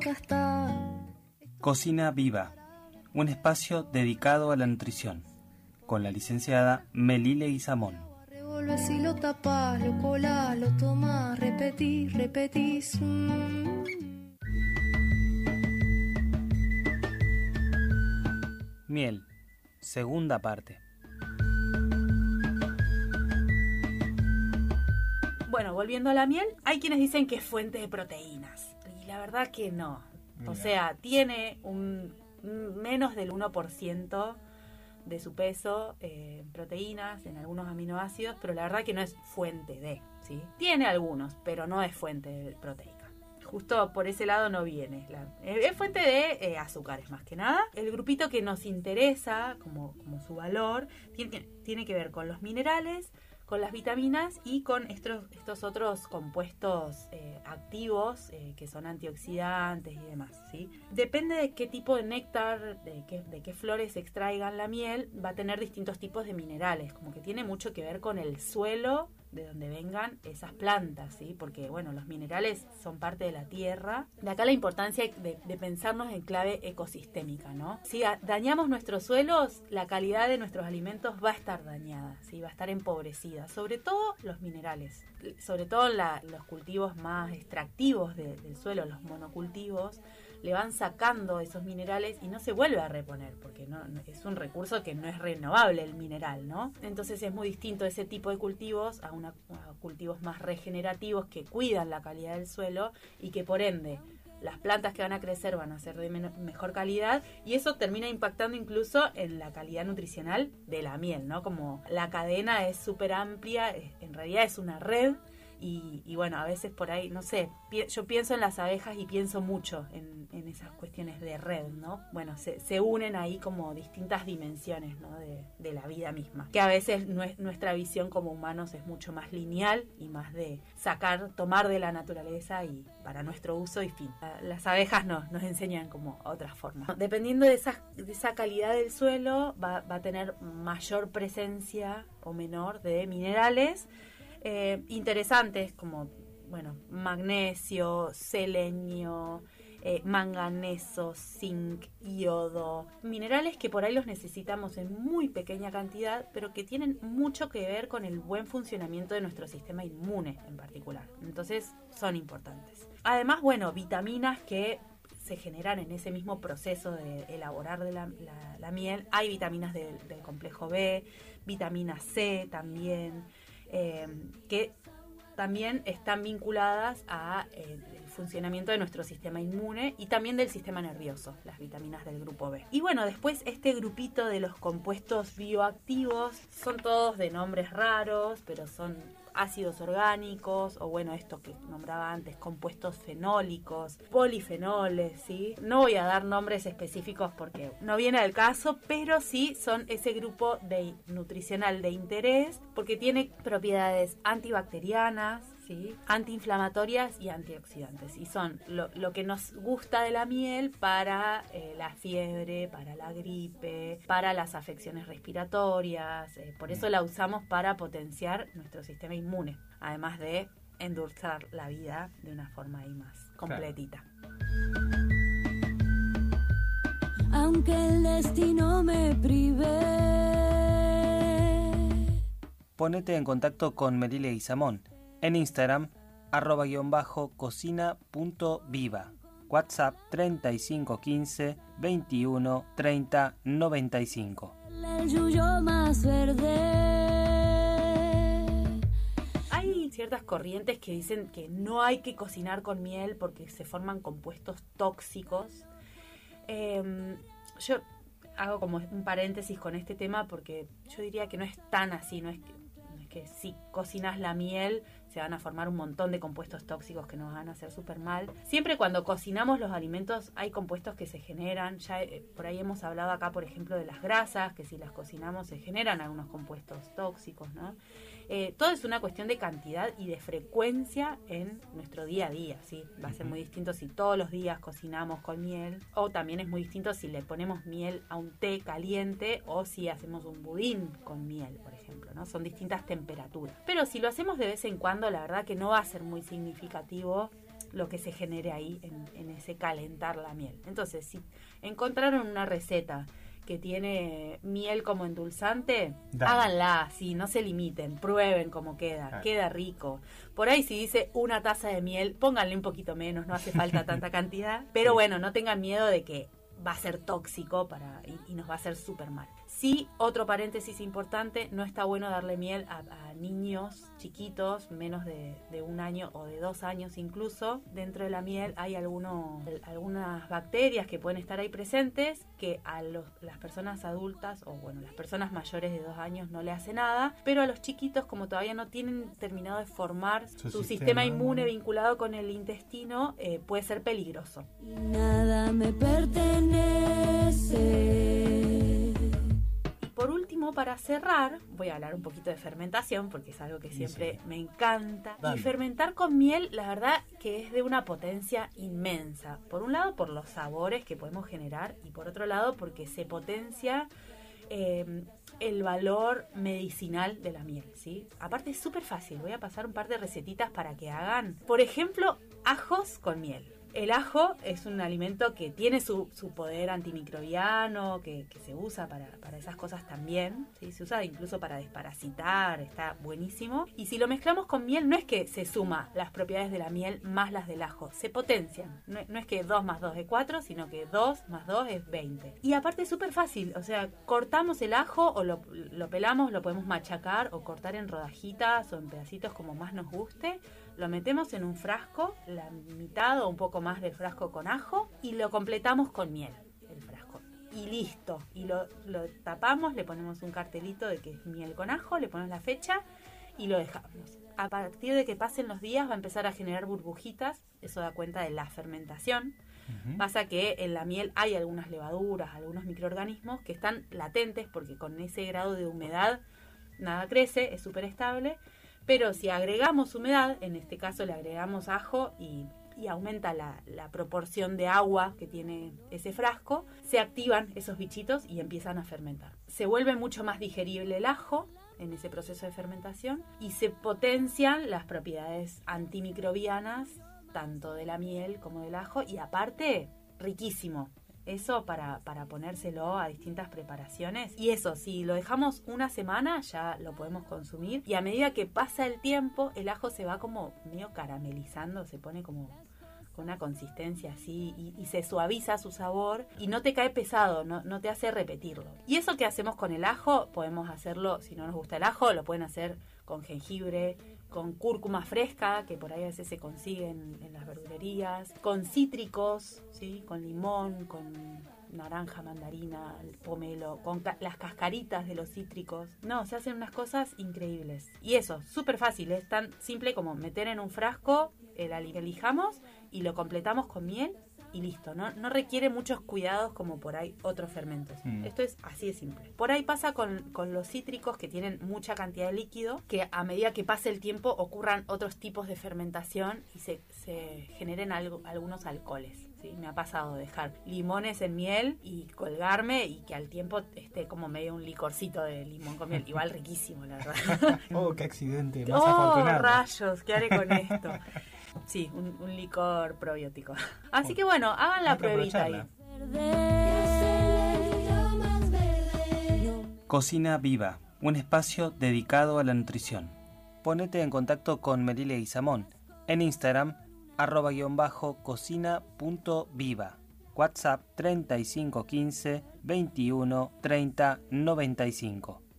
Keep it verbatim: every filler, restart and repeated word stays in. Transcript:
boca está. Cocina Viva, un espacio dedicado a la nutrición, con la licenciada Melile Guizamón. Revolves y lo tapas, lo colás, lo tomás, repetís, repetís. Mm. Miel, segunda parte. Bueno, volviendo a la miel, hay quienes dicen que es fuente de proteínas. Y la verdad que no. O sea, tiene un menos del uno por ciento de su peso en eh, proteínas, en algunos aminoácidos, pero la verdad que no es fuente de, ¿sí? Tiene algunos, pero no es fuente proteica. Justo por ese lado no viene. La, es fuente de eh, azúcares más que nada. El grupito que nos interesa, como, como su valor, tiene, tiene que ver con los minerales, con las vitaminas y con estos, estos otros compuestos eh, activos eh, que son antioxidantes y demás, ¿sí? Depende de qué tipo de néctar, de qué, de qué flores extraigan la miel, va a tener distintos tipos de minerales, como que tiene mucho que ver con el suelo de donde vengan esas plantas, ¿sí? Porque, bueno, los minerales son parte de la tierra. De acá la importancia de, de pensarnos en clave ecosistémica, ¿no? Si a, dañamos nuestros suelos, la calidad de nuestros alimentos va a estar dañada, ¿sí? Va a estar empobrecida, sobre todo los minerales, sobre todo la, los cultivos más extractivos de, del suelo, los monocultivos, le van sacando esos minerales y no se vuelve a reponer, porque no, no es un recurso que no es renovable el mineral, ¿no? Entonces es muy distinto ese tipo de cultivos a, una, a cultivos más regenerativos que cuidan la calidad del suelo y que por ende las plantas que van a crecer van a ser de men- mejor calidad y eso termina impactando incluso en la calidad nutricional de la miel, ¿no? Como la cadena es súper amplia, en realidad es una red. Y, y bueno, a veces por ahí, no sé, pi- yo pienso en las abejas y pienso mucho en, en esas cuestiones de red, ¿no? Bueno, se, se unen ahí como distintas dimensiones, ¿no? De, de la vida misma. Que a veces nue- nuestra visión como humanos es mucho más lineal y más de sacar, tomar de la naturaleza y para nuestro uso y fin. Las abejas no, nos enseñan como otras formas. Dependiendo de esa, de esa calidad del suelo, va, va a tener mayor presencia o menor de minerales Eh, interesantes como, bueno, magnesio, selenio, eh, manganeso, zinc, yodo, minerales que por ahí los necesitamos en muy pequeña cantidad, pero que tienen mucho que ver con el buen funcionamiento de nuestro sistema inmune en particular. Entonces son importantes. Además, bueno, vitaminas que se generan en ese mismo proceso de elaborar de la, la, la miel. Hay vitaminas de, del complejo B, vitamina C también, Eh, que también están vinculadas a eh, el funcionamiento de nuestro sistema inmune y también del sistema nervioso, las vitaminas del grupo B. Y bueno, después este grupito de los compuestos bioactivos son todos de nombres raros, pero son ácidos orgánicos o bueno, esto que nombraba antes, compuestos fenólicos, polifenoles, ¿sí? No voy a dar nombres específicos porque no viene al caso, pero sí son ese grupo de nutricional de interés porque tiene propiedades antibacterianas, ¿sí? Antiinflamatorias y antioxidantes y son lo, lo que nos gusta de la miel para eh, la fiebre, para la gripe, para las afecciones respiratorias, eh, por eso la usamos para potenciar nuestro sistema inmune, además de endulzar la vida de una forma ahí más completita. Aunque el destino me prive. Ponete en contacto con Melile Guizamón en Instagram, arroba guión bajo cocina punto viva, WhatsApp treinta y cinco quince veintiuno treinta noventa y cinco. El yuyo más verde. Hay ciertas corrientes que dicen que no hay que cocinar con miel porque se forman compuestos tóxicos. Eh, yo hago como un paréntesis con este tema porque yo diría que no es tan así, no es que, no es que si cocinas la miel se van a formar un montón de compuestos tóxicos que nos van a hacer súper mal. Siempre cuando cocinamos los alimentos hay compuestos que se generan, ya eh, por ahí hemos hablado acá por ejemplo de las grasas, que si las cocinamos se generan algunos compuestos tóxicos, ¿no? Eh, todo es una cuestión de cantidad y de frecuencia en nuestro día a día, ¿sí? Va a ser muy distinto si todos los días cocinamos con miel, o también es muy distinto si le ponemos miel a un té caliente o si hacemos un budín con miel, por ejemplo, ¿no? Son distintas temperaturas. Pero si lo hacemos de vez en cuando, la verdad que no va a ser muy significativo lo que se genere ahí en, en ese calentar la miel. Entonces, si encontraron una receta que tiene miel como endulzante, Dale. háganla, sí, no se limiten, prueben cómo queda, Dale. queda rico. Por ahí si dice una taza de miel, pónganle un poquito menos, no hace falta tanta cantidad, pero sí. bueno, no tengan miedo de que va a ser tóxico para y, y nos va a hacer súper mal. Sí, otro paréntesis importante, no está bueno darle miel a, a niños chiquitos, menos de, de un año o de dos años incluso. Dentro de la miel hay algunos, algunas bacterias que pueden estar ahí presentes que a los, las personas adultas o bueno, las personas mayores de dos años no le hace nada, pero a los chiquitos, como todavía no tienen terminado de formar su, su sistema, sistema inmune vinculado con el intestino, eh, puede ser peligroso. Y nada me pertenece. Por último, para cerrar, voy a hablar un poquito de fermentación, porque es algo que siempre sí, sí. me encanta. Dale. Y fermentar con miel, la verdad que es de una potencia inmensa. Por un lado, por los sabores que podemos generar, y por otro lado, porque se potencia eh, el valor medicinal de la miel, ¿sí? Aparte es súper fácil, voy a pasar un par de recetitas para que hagan. Por ejemplo, ajos con miel. El ajo es un alimento que tiene su, su poder antimicrobiano, que, que se usa para, para esas cosas también, ¿sí? Se usa incluso para desparasitar, está buenísimo. Y si lo mezclamos con miel, no es que se suma las propiedades de la miel más las del ajo, se potencian. No, no es que dos más dos es cuatro, sino que dos más dos es veinte. Y aparte es súper fácil, o sea, cortamos el ajo o lo, lo pelamos, lo podemos machacar o cortar en rodajitas o en pedacitos como más nos guste. Lo metemos en un frasco, la mitad o un poco más del frasco con ajo, y lo completamos con miel, el frasco. Y listo. Y lo, lo tapamos, le ponemos un cartelito de que es miel con ajo, le ponemos la fecha y lo dejamos. A partir de que pasen los días va a empezar a generar burbujitas, eso da cuenta de la fermentación. Uh-huh. Pasa que en la miel hay algunas levaduras, algunos microorganismos que están latentes porque con ese grado de humedad nada crece, es súper estable. Pero si agregamos humedad, en este caso le agregamos ajo y, y aumenta la, la proporción de agua que tiene ese frasco, se activan esos bichitos y empiezan a fermentar. Se vuelve mucho más digerible el ajo en ese proceso de fermentación y se potencian las propiedades antimicrobianas tanto de la miel como del ajo y aparte, riquísimo. Eso para, para ponérselo a distintas preparaciones. Y eso, si lo dejamos una semana, ya lo podemos consumir. Y a medida que pasa el tiempo, el ajo se va como medio caramelizando, se pone como con una consistencia así y, y se suaviza su sabor y no te cae pesado, no, no te hace repetirlo. Y eso que hacemos con el ajo, podemos hacerlo, si no nos gusta el ajo, lo pueden hacer con jengibre, con cúrcuma fresca, que por ahí a veces se consigue en, en las verdulerías, con cítricos, ¿sí? Con limón, con naranja, mandarina, pomelo, con ca- las cascaritas de los cítricos. No, se hacen unas cosas increíbles. Y eso, súper fácil, es tan simple como meter en un frasco el ali que elijamos y lo completamos con miel y listo. No, no requiere muchos cuidados como por ahí otros fermentos. Mm. Esto es así de simple. Por ahí pasa con, con los cítricos que tienen mucha cantidad de líquido, que a medida que pase el tiempo ocurran otros tipos de fermentación y se, se generen algo, algunos alcoholes. ¿Sí? Me ha pasado dejar limones en miel y colgarme y que al tiempo esté como medio un licorcito de limón con miel. Igual riquísimo, la verdad. Oh, qué accidente, más oh, afortunado. Rayos, ¿qué haré con esto? Sí, un, un licor probiótico. Así que bueno, hagan la pruebita ahí. Cocina Viva, un espacio dedicado a la nutrición. Ponete en contacto con Melilia Guizamón en Instagram, arroba guión bajo cocina punto viva. WhatsApp treinta y cinco quince veintiuno treinta noventa y cinco.